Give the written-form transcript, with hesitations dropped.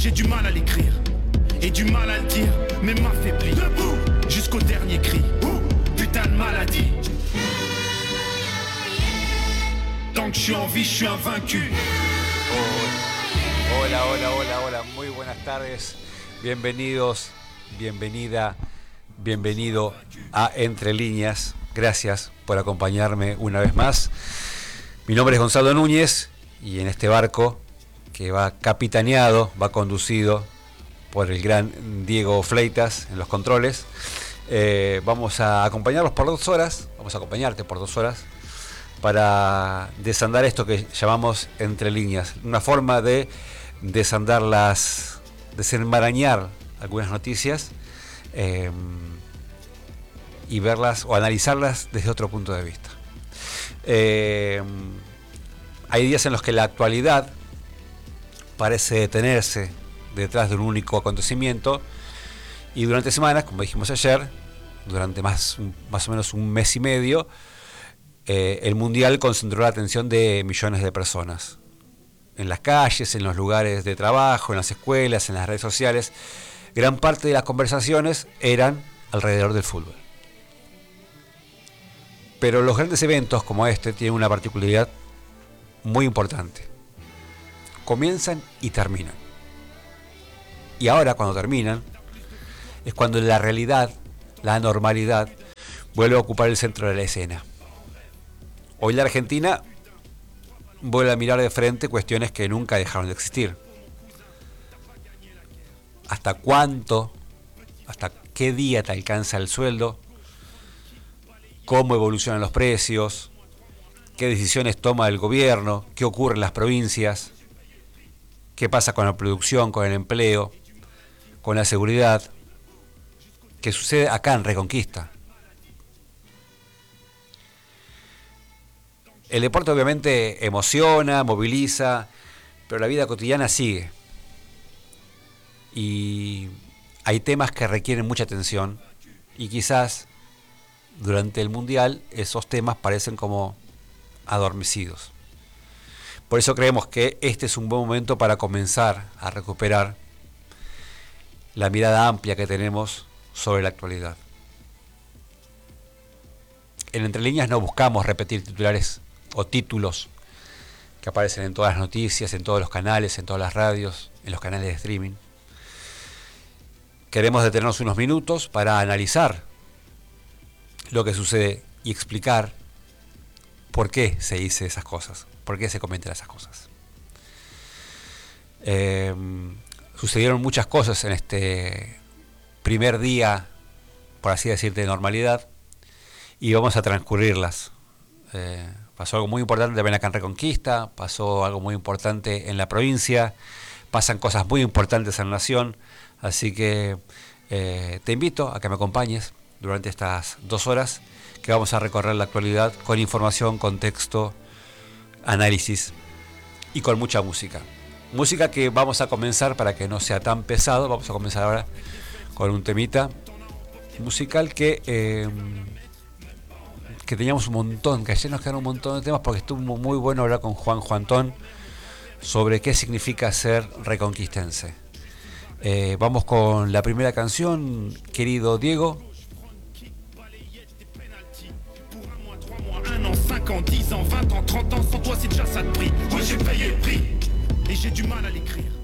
j'ai du mal à l'écrire et du mal à le dire, mais m'affaiblit debout jusqu'au dernier cri. Putain de maladie. Tant que je suis en vie, je suis invaincu. Hola, hola, hola, hola. Muy buenas tardes. Bienvenidos, bienvenida, bienvenido a Entre Líneas. Gracias por acompañarme una vez más. Mi nombre es Gonzalo Núñez y en este barco que va capitaneado, va conducido por el gran Diego Fleitas en los controles, vamos a acompañarlos por 2 horas, vamos a acompañarte por 2 horas para desandar esto que llamamos Entre Líneas, una forma de desandar desenmarañar algunas noticias y verlas o analizarlas desde otro punto de vista. Hay días en los que la actualidad parece detenerse detrás de un único acontecimiento y durante semanas, como dijimos ayer, durante más o menos un mes y medio, el Mundial concentró la atención de millones de personas. En las calles, en los lugares de trabajo, en las escuelas, en las redes sociales, gran parte de las conversaciones eran alrededor del fútbol. Pero los grandes eventos como este tienen una particularidad muy importante. Comienzan y terminan. Y ahora, cuando terminan, es cuando la realidad, la normalidad, vuelve a ocupar el centro de la escena. Hoy la Argentina vuelve a mirar de frente cuestiones que nunca dejaron de existir. ¿Hasta cuánto, hasta qué día te alcanza el sueldo? ¿Cómo evolucionan los precios? ¿Qué decisiones toma el gobierno? ¿Qué ocurre en las provincias? ¿Qué pasa con la producción, con el empleo, con la seguridad? ¿Qué sucede acá en Reconquista? El deporte obviamente emociona, moviliza, pero la vida cotidiana sigue. Y hay temas que requieren mucha atención y quizás durante el Mundial esos temas parecen como adormecidos. Por eso creemos que este es un buen momento para comenzar a recuperar la mirada amplia que tenemos sobre la actualidad. En Entre Líneas no buscamos repetir titulares o títulos que aparecen en todas las noticias, en todos los canales, en todas las radios, en los canales de streaming. Queremos detenernos unos minutos para analizar lo que sucede y explicar por qué se dice esas cosas, por qué se comentan esas cosas. Sucedieron muchas cosas en este primer día, por así decir, de normalidad, y vamos a transcurrirlas. Pasó algo muy importante también acá en Reconquista, pasó algo muy importante en la provincia, pasan cosas muy importantes en la nación, así que te invito a que me acompañes durante estas 2 horas que vamos a recorrer la actualidad con información, contexto, análisis y con mucha música. Música que vamos a comenzar, para que no sea tan pesado, vamos a comenzar ahora con un temita musical que teníamos un montón, que ayer nos quedaron un montón de temas porque estuvo muy bueno hablar con Juan Juantón sobre qué significa ser reconquistense. Vamos con la primera canción, querido Diego. 1 an, 5 ans, 10 ans, 20 ans, 30 ans, sans toi c'est déjà ça de prix. Moi j'ai payé le prix et j'ai du mal à l'écrire.